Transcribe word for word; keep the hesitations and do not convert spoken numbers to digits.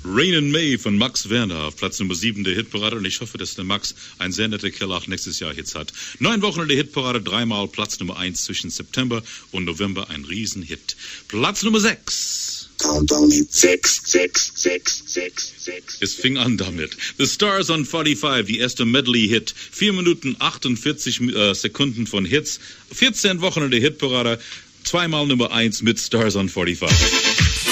Rain in May von Max Werner auf Platz Nummer sieben der Hitparade. Und ich hoffe, dass der Max ein sehr netter Kerl auch nächstes Jahr Hits hat. Neun Wochen in der Hitparade, dreimal Platz Nummer eins zwischen September und November. Ein Riesenhit. Platz Nummer sechs. Countdown Hit sechs, sechs, sechs, sechs, sechs. Es fing an damit. The Stars on forty-five, die erste Medley-Hit. Vier Minuten achtundvierzig äh, Sekunden von Hits. vierzehn Wochen in der Hitparade. Zweimal Nummer eins mit Stars on forty-five.